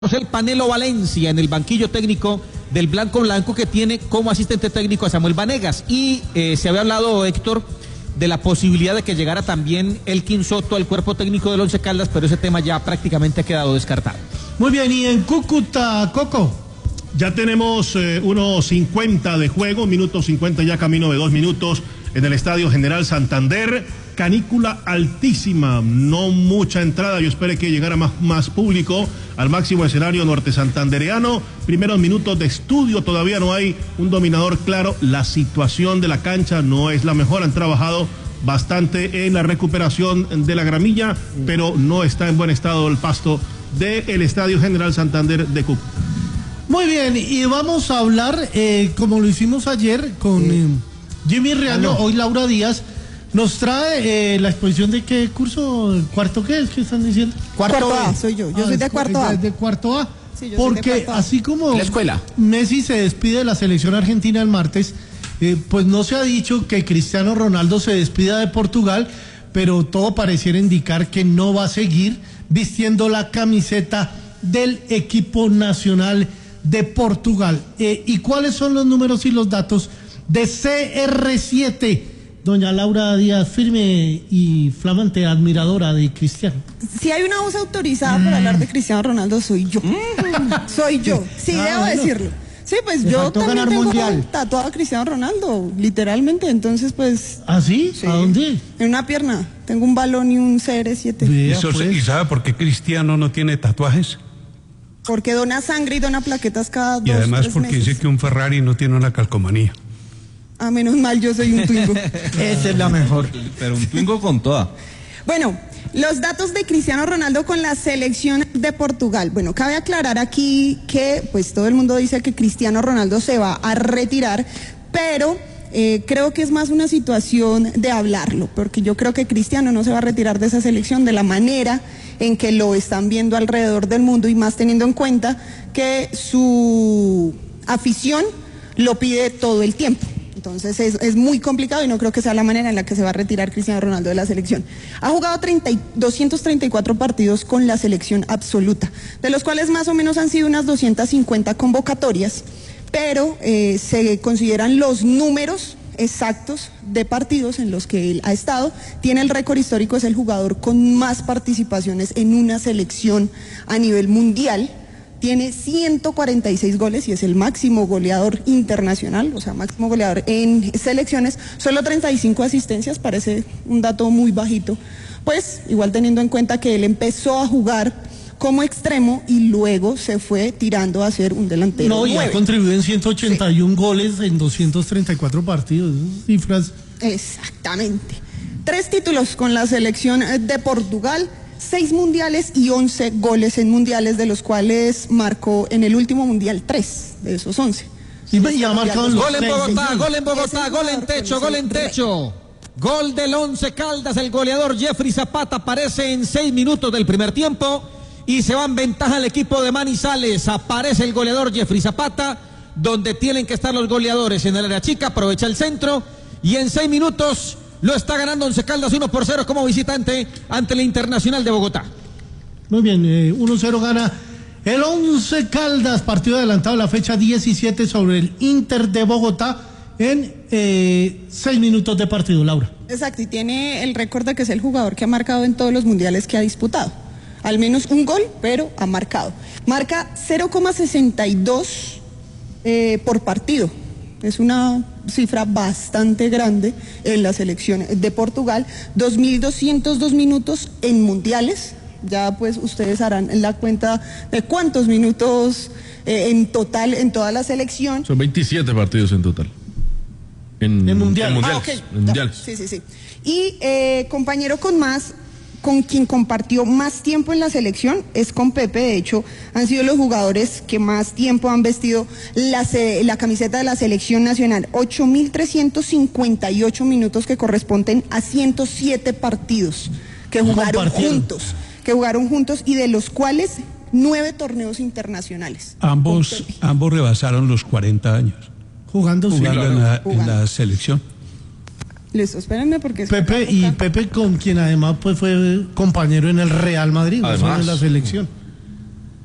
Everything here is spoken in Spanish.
El Panelo Valencia en el banquillo técnico del Blanco, que tiene como asistente técnico a Samuel Vanegas. Y se había hablado, Héctor, de la posibilidad de que llegara también Elkin Soto al cuerpo técnico del Once Caldas, pero ese tema ya prácticamente ha quedado descartado. Muy bien, y en Cúcuta, Coco. Ya tenemos unos 50 de juego, minuto 50 ya camino de 2 minutos en el Estadio General Santander. Canícula altísima, no mucha entrada, yo esperé que llegara más público al máximo escenario norte santandereano. Primeros minutos de estudio, todavía no hay un dominador claro, la situación de la cancha no es la mejor, han trabajado bastante en la recuperación de la gramilla, pero no está en buen estado el pasto del Estadio General Santander de Cúcuta. Muy bien, y vamos a hablar, como lo hicimos ayer con Jimmy Riaño, hoy Laura Díaz nos trae la exposición de qué curso, cuarto qué es que están diciendo. Cuarto A, soy yo soy de cuarto A. De cuarto A, sí, porque así como la escuela. Messi se despide de la selección argentina el martes, pues no se ha dicho que Cristiano Ronaldo se despida de Portugal, pero todo pareciera indicar que no va a seguir vistiendo la camiseta del equipo nacional de Portugal. ¿Y cuáles son los números y los datos de CR7? Doña Laura Díaz, firme y flamante admiradora de Cristiano. Si hay una voz autorizada para hablar de Cristiano Ronaldo, soy yo. Soy yo, sí, debo decirlo. Sí, pues yo también tengo tatuado a Cristiano Ronaldo, literalmente, entonces pues... ¿Ah, sí? ¿A dónde? En una pierna, tengo un balón y un CR7. ¿Y sabe por qué Cristiano no tiene tatuajes? Porque dona sangre y dona plaquetas cada 2 y además 3 porque meses. dice que un Ferrari no tiene una calcomanía. Ah, menos mal, yo soy un Twingo. Esa es la mejor. Pero un Twingo con toda. Bueno, los datos de Cristiano Ronaldo con la selección de Portugal. Bueno, cabe aclarar aquí que pues todo el mundo dice que Cristiano Ronaldo se va a retirar, pero creo que es más una situación de hablarlo, porque yo creo que Cristiano no se va a retirar de esa selección de la manera en que lo están viendo alrededor del mundo, y más teniendo en cuenta que su afición lo pide todo el tiempo. Entonces es muy complicado y no creo que sea la manera en la que se va a retirar Cristiano Ronaldo de la selección. Ha jugado 234 partidos con la selección absoluta, de los cuales más o menos han sido unas 250 convocatorias, pero se consideran los números exactos de partidos en los que él ha estado. Tiene el récord histórico, es el jugador con más participaciones en una selección a nivel mundial. Tiene 146 goles y es el máximo goleador internacional, o sea, máximo goleador en selecciones. Solo 35 asistencias, parece un dato muy bajito. Pues, igual teniendo en cuenta que él empezó a jugar como extremo y luego se fue tirando a ser un delantero. No, y ha contribuido en 181 goles en 234 partidos. Esas cifras. Exactamente. 3 títulos con la selección de Portugal. 6 mundiales y 11 goles en mundiales, de los cuales marcó en el último mundial 3 de esos 11. Y ha marcado en los gol en Bogotá, gol en Bogotá, gol en techo, gol en techo. Gol del Once Caldas, el goleador Jeffrey Zapata aparece en 6 minutos del primer tiempo y se va en ventaja el equipo de Manizales. Aparece el goleador Jeffrey Zapata, donde tienen que estar los goleadores en el área chica, aprovecha el centro y en 6 minutos lo está ganando Once Caldas 1-0 como visitante ante el Internacional de Bogotá. Muy bien, 1-0 gana el Once Caldas, partido adelantado la fecha 17 sobre el Inter de Bogotá en 6 minutos de partido, Laura. Exacto, y tiene el récord de que es el jugador que ha marcado en todos los mundiales que ha disputado. Al menos un gol, pero ha marcado. Marca 0,62 por partido. Es una cifra bastante grande en la selección de Portugal. 2.202 minutos en mundiales. Ya pues ustedes harán la cuenta de cuántos minutos en total en toda la selección. Son 27 partidos en total. En mundiales. En mundiales. Sí. Y compañero con quien compartió más tiempo en la selección es con Pepe. De hecho, han sido los jugadores que más tiempo han vestido la camiseta de la selección nacional. 8.358 minutos, que corresponden a 107 partidos que jugaron juntos y de los cuales 9 torneos internacionales. Ambos rebasaron los 40 años. Jugando en la selección. Listo, espérenme porque... Pepe con quien además pues fue compañero en el Real Madrid, además, en la selección.